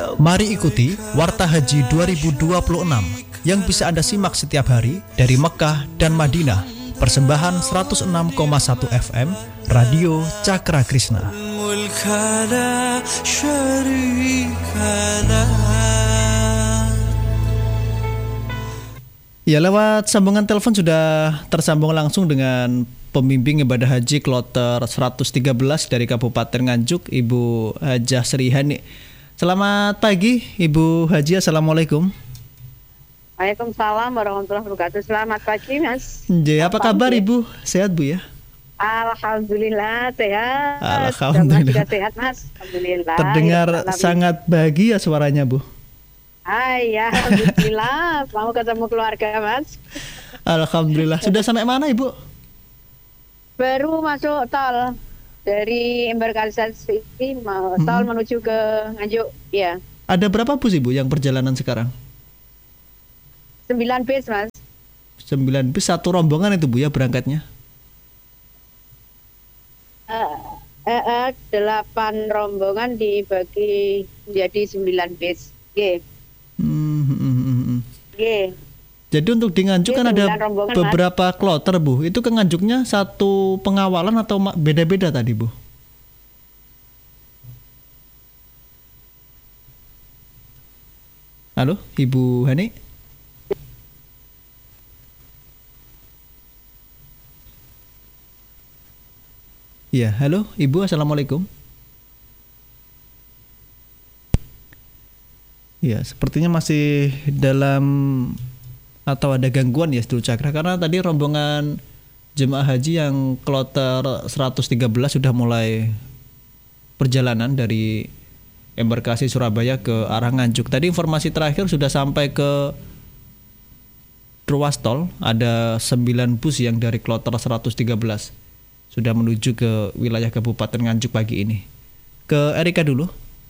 Mari ikuti Warta Haji 2026 yang bisa Anda simak setiap hari dari Mekah dan Madinah. Persembahan 106,1 FM Radio Cakra Krishna. Ya, lewat sambungan telepon sudah tersambung langsung dengan pembimbing ibadah haji kloter 113 dari Kabupaten Nganjuk, Ibu Hajah Sri Hani. Selamat pagi Ibu Haji, Assalamualaikum. Waalaikumsalam warahmatullahi wabarakatuh. Selamat pagi Mas. Apa kabar Ibu? Sehat Bu ya? Alhamdulillah sehat. Alhamdulillah juga sehat Mas. Alhamdulillah. Terdengar sangat bahagia suaranya Bu. Ya, alhamdulillah. Mau ketemu keluarga Mas. Alhamdulillah. Sudah sampai mana Ibu? Baru masuk tol dari embarkasi tol menuju ke Nganjuk. Ya. Ada berapa bus Ibu yang perjalanan sekarang? 9 bis Mas. 9 bis, satu rombongan itu Bu ya berangkatnya? 8 rombongan dibagi menjadi 9 bis. G. Jadi untuk di Nganjuk kan ada beberapa kloter Bu. Itu ke Nganjuknya satu pengawalan atau beda-beda tadi Bu? Halo Ibu Hani? Ya, halo Ibu, Assalamualaikum. Ya, sepertinya masih dalam atau ada gangguan ya Seluruh Cakra, karena tadi rombongan jemaah haji yang kloter 113 sudah mulai perjalanan dari embarkasi Surabaya ke arah Nganjuk. Tadi informasi terakhir sudah sampai ke ruas tol, ada 9 bus yang dari kloter 113 sudah menuju ke wilayah Kabupaten Nganjuk pagi ini. Ke Erika dulu.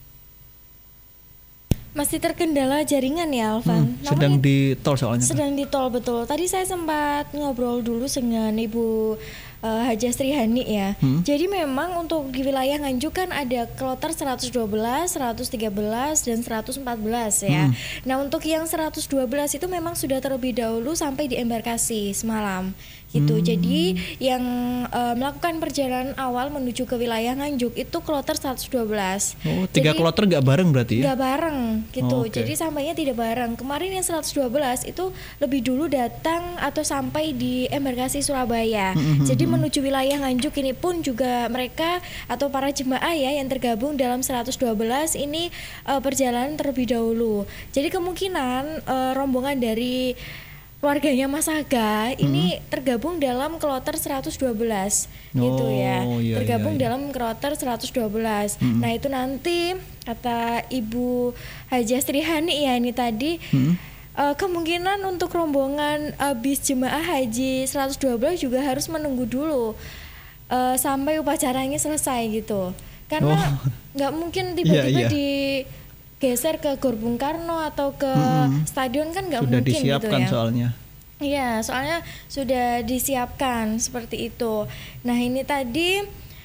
Masih terkendala jaringan ya Alvan. Sedang di tol soalnya. Sedang di tol, betul. Tadi saya sempat ngobrol dulu dengan Ibu Hajah Sri Hani ya. Jadi memang untuk di wilayah Nganjuk kan ada kloter 112, 113 dan 114 ya. Nah, untuk yang 112 itu memang sudah terlebih dahulu sampai di embarkasi semalam gitu. Jadi yang melakukan perjalanan awal menuju ke wilayah Nganjuk itu kloter 112. Oh, 3 kloter nggak bareng berarti ya? Nggak bareng gitu. Oh, okay. Jadi sampainya tidak bareng. Kemarin yang 112 itu lebih dulu datang atau sampai di embarkasi Surabaya. Jadi menuju wilayah Nganjuk ini pun juga mereka atau para jemaah ya yang tergabung dalam 112 ini perjalanan terlebih dahulu. Jadi kemungkinan rombongan dari keluarganya Mas Aga ini tergabung dalam kloter 112 gitu ya. Tergabung dalam kloter 112. Nah, itu nanti kata Ibu Hajah Sri Hani ya ini tadi kemungkinan untuk rombongan bis jemaah haji 112 juga harus menunggu dulu sampai upacaranya selesai gitu. Karena nggak mungkin tiba-tiba digeser ke Gor Bung Karno atau ke stadion kan nggak mungkin gitu ya. Sudah disiapkan soalnya. Iya, soalnya sudah disiapkan seperti itu. Nah, ini tadi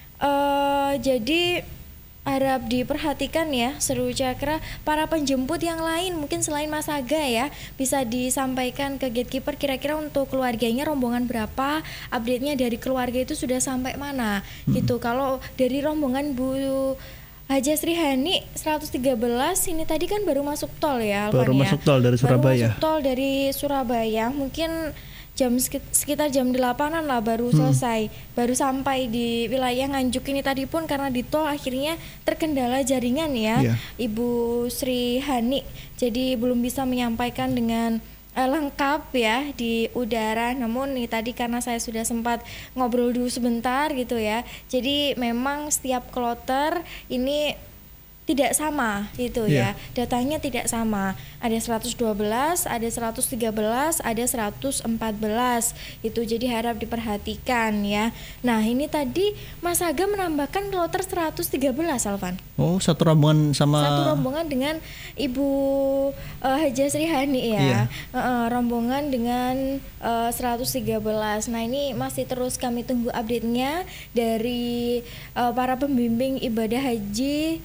jadi harap diperhatikan ya Seluruh Cakra, para penjemput yang lain mungkin selain Mas Aga ya, bisa disampaikan ke gatekeeper kira-kira untuk keluarganya rombongan berapa, update-nya dari keluarga itu sudah sampai mana gitu. Kalau dari rombongan Bu Hajah Sri Hani 113 ini tadi kan baru masuk tol ya Alvan, masuk tol dari Surabaya. Baru masuk tol dari Surabaya, mungkin sekitar jam 8-an lah baru selesai, baru sampai di wilayah Nganjuk ini tadi pun karena di tol akhirnya terkendala jaringan ya Ibu Sri Hani, jadi belum bisa menyampaikan dengan lengkap ya di udara. Namun nih tadi karena saya sudah sempat ngobrol dulu sebentar gitu ya, jadi memang setiap kloter ini tidak sama gitu ya, datanya tidak sama, ada 112, ada 113, ada 114 itu, jadi harap diperhatikan ya. Nah, ini tadi Mas Aga menambahkan kloter 113 Alvan. Oh, satu rombongan dengan Ibu Hajah Sri Hani ya. Rombongan dengan 113. Nah, ini masih terus kami tunggu update-nya dari para pembimbing ibadah haji jemaah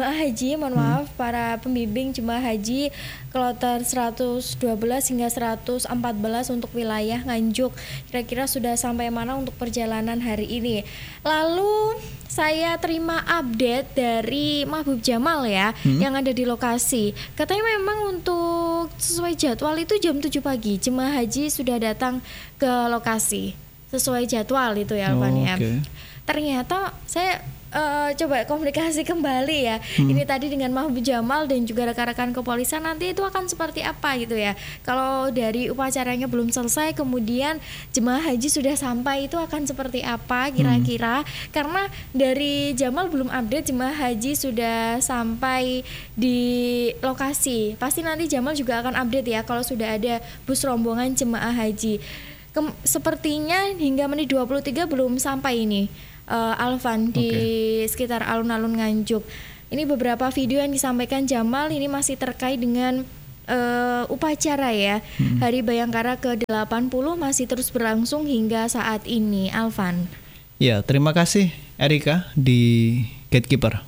jemaah haji, mohon maaf, para pembimbing jemaah haji kloter 112 hingga 114 untuk wilayah Nganjuk. Kira-kira sudah sampai mana untuk perjalanan hari ini? Lalu saya terima update dari Mahbub Jamal ya, yang ada di lokasi. Katanya memang untuk sesuai jadwal itu jam 7 pagi jemaah haji sudah datang ke lokasi. Sesuai jadwal itu ya Alvan ya. Ternyata saya coba komunikasi kembali ya. Ini tadi dengan Mahbub Jamal dan juga rekan-rekan kepolisian, nanti itu akan seperti apa gitu ya. Kalau dari upacaranya belum selesai kemudian jemaah haji sudah sampai, itu akan seperti apa kira-kira. Karena dari Jamal belum update jemaah haji sudah sampai di lokasi. Pasti nanti Jamal juga akan update ya kalau sudah ada bus rombongan jemaah haji. Sepertinya hingga menit 23 belum sampai ini Alvan di sekitar alun-alun Nganjuk. Ini beberapa video yang disampaikan Jamal ini masih terkait dengan upacara ya. Hari Bayangkara ke-80 masih terus berlangsung hingga saat ini, Alvan. Ya, terima kasih Erika di Gatekeeper.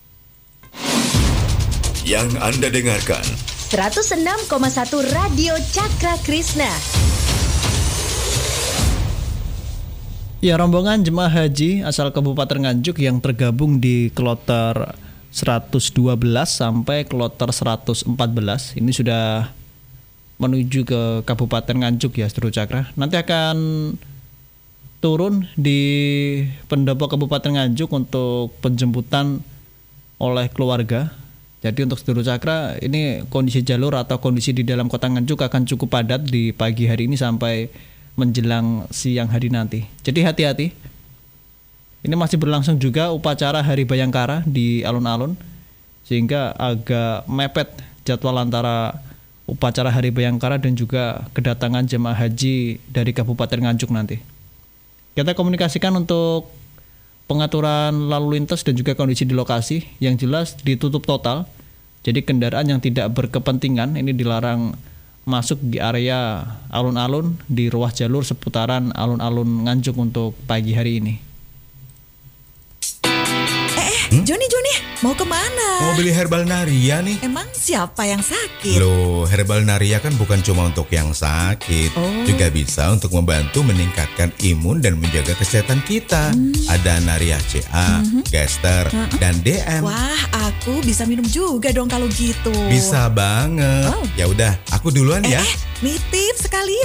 Yang Anda dengarkan 106,1 Radio Cakra Krishna. Ya, rombongan jemaah haji asal Kabupaten Nganjuk yang tergabung di kloter 112 sampai kloter 114 ini sudah menuju ke Kabupaten Nganjuk ya, Seluruh Cakra. Nanti akan turun di pendopo Kabupaten Nganjuk untuk penjemputan oleh keluarga. Jadi untuk Seluruh Cakra, ini kondisi jalur atau kondisi di dalam kota Nganjuk akan cukup padat di pagi hari ini sampai menjelang siang hari nanti. Jadi hati-hati. Ini masih berlangsung juga upacara Hari Bayangkara di alun-alun, sehingga agak mepet jadwal antara upacara Hari Bayangkara dan juga kedatangan jemaah haji dari Kabupaten Nganjuk nanti. Kita komunikasikan untuk pengaturan lalu lintas dan juga kondisi di lokasi. Yang jelas ditutup total. Jadi kendaraan yang tidak berkepentingan ini dilarang masuk di area alun-alun di ruas jalur seputaran alun-alun Nganjuk untuk pagi hari ini. Joni, mau kemana? Mau beli herbal Naria nih. Emang siapa yang sakit? Loh, herbal Naria kan bukan cuma untuk yang sakit, juga bisa untuk membantu meningkatkan imun dan menjaga kesehatan kita. Ada Naria CA, Gester, dan DM. Wah, aku bisa minum juga dong kalau gitu. Bisa banget. Ya udah, aku duluan ya. Nitip sekali.